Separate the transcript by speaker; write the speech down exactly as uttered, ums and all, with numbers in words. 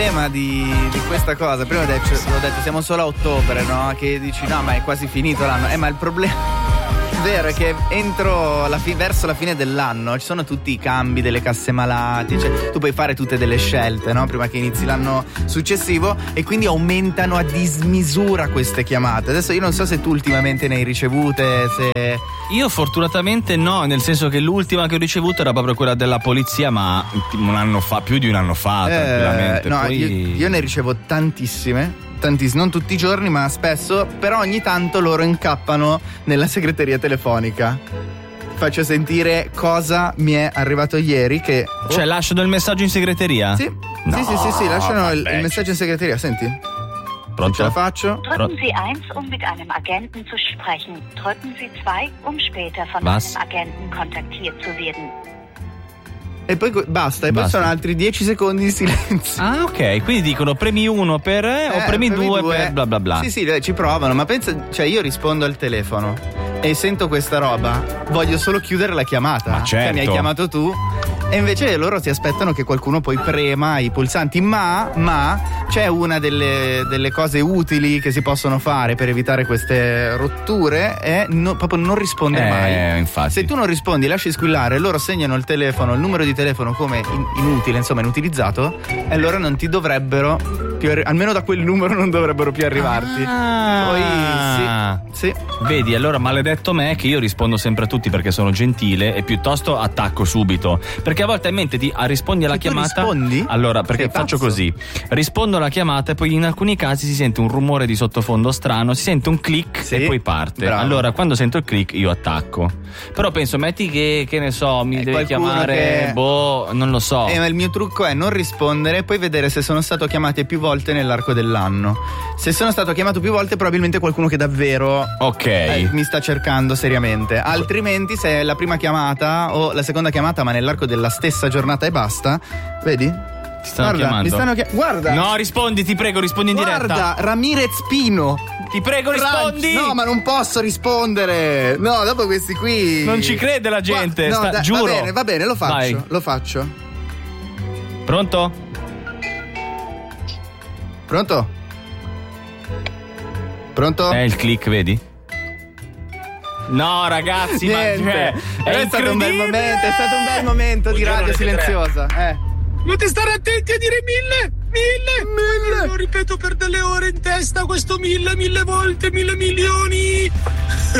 Speaker 1: tema di, di questa cosa, prima ho detto, ho detto siamo solo a ottobre, no? Che dici no ma è quasi finito l'anno, eh ma il problema vero è che entro la fi- verso la fine dell'anno ci sono tutti i cambi delle casse malati, cioè tu puoi fare tutte delle scelte, no? Prima che inizi l'anno successivo, e quindi aumentano a dismisura queste chiamate. Adesso io non so se tu ultimamente ne hai ricevute, se...
Speaker 2: Io fortunatamente no, nel senso che l'ultima che ho ricevuto era proprio quella della polizia, ma un anno fa, più di un anno fa,
Speaker 1: eh,
Speaker 2: tranquillamente.
Speaker 1: No,
Speaker 2: Poi...
Speaker 1: io, io ne ricevo tantissime. Tantissimo, non tutti i giorni ma spesso, però ogni tanto loro incappano nella segreteria telefonica. Faccio sentire cosa mi è arrivato ieri che... Oh.
Speaker 2: Cioè lasciano il messaggio in segreteria?
Speaker 1: Sì,
Speaker 2: no,
Speaker 1: sì, sì, sì, sì, lasciano il,
Speaker 2: vabbè.
Speaker 1: il messaggio in segreteria, senti.
Speaker 2: Pronto?
Speaker 1: Ce la faccio?
Speaker 3: Drücken Sie eins, um mit einem Agenten zu sprechen. Drücken Sie zwei, um später von
Speaker 2: Was?
Speaker 3: einem Agenten kontaktiert zu werden.
Speaker 1: E poi basta, e poi
Speaker 2: Basta.
Speaker 1: sono altri dieci secondi di silenzio.
Speaker 2: Ah, ok, quindi dicono premi uno per eh, o premi due per bla bla bla.
Speaker 1: Sì, sì, ci provano, ma pensa, cioè io rispondo al telefono e sento questa roba, voglio solo chiudere la chiamata.
Speaker 2: Ma certo.
Speaker 1: Cioè, mi hai chiamato tu. E invece loro si aspettano che qualcuno poi prema i pulsanti, ma, ma c'è una delle, delle cose utili che si possono fare per evitare queste rotture, è no, proprio non rispondere
Speaker 2: Eh,
Speaker 1: mai.
Speaker 2: infatti.
Speaker 1: Se tu non rispondi, lasci squillare, loro segnano il telefono, il numero di telefono come in- inutile, insomma inutilizzato, e allora non ti dovrebbero più arri- almeno da quel numero non dovrebbero più arrivarti.
Speaker 2: Ah.
Speaker 1: Poi sì, sì.
Speaker 2: Vedi, allora maledetto me che io rispondo sempre a tutti perché sono gentile e piuttosto attacco subito. Perché a volte in mente ti ah, rispondi alla
Speaker 1: Se tu
Speaker 2: chiamata.
Speaker 1: rispondi?
Speaker 2: Allora, perché
Speaker 1: Sei
Speaker 2: faccio
Speaker 1: pazzo.
Speaker 2: così: rispondo alla chiamata e poi in alcuni casi si sente un rumore di sottofondo strano, si sente un click
Speaker 1: Sì,
Speaker 2: e poi parte.
Speaker 1: bravo.
Speaker 2: Allora, quando sento il click io attacco. Però penso, metti che, che ne so, mi
Speaker 1: Eh,
Speaker 2: devi
Speaker 1: qualcuno
Speaker 2: chiamare,
Speaker 1: che-
Speaker 2: boh, non lo so.
Speaker 1: Eh, ma il mio trucco è non rispondere e poi vedere se sono stato chiamato più volte nell'arco dell'anno. Se sono stato chiamato più volte, probabilmente qualcuno che davvero
Speaker 2: Ok.
Speaker 1: eh, mi sta cercando seriamente. Altrimenti, se è la prima chiamata o la seconda chiamata, ma nell'arco della stessa giornata e basta, vedi?
Speaker 2: Ti stanno
Speaker 1: Guarda,
Speaker 2: chiamando.
Speaker 1: mi stanno chia- Guarda!
Speaker 2: No, rispondi, ti prego, rispondi in diretta.
Speaker 1: Guarda, Ramirez Pino.
Speaker 2: Ti prego, rispondi.
Speaker 1: No, ma non posso rispondere. No, dopo questi qui.
Speaker 2: Non ci crede la gente,
Speaker 1: Gua- no,
Speaker 2: sta-
Speaker 1: dai,
Speaker 2: giuro.
Speaker 1: Va bene, va bene, lo faccio.
Speaker 2: Vai.
Speaker 1: Lo faccio.
Speaker 2: Pronto?
Speaker 1: Pronto? Pronto?
Speaker 2: È il click, vedi? No, ragazzi,
Speaker 1: Niente.
Speaker 2: ma cioè,
Speaker 1: Però è, stato un bel
Speaker 2: incredibile!
Speaker 1: momento, è stato un bel momento di radio silenziosa. Eh.
Speaker 4: Dovete stare attenti a dire mille, mille, mille. Lo ripeto per delle ore in testa questo mille, mille volte, mille milioni.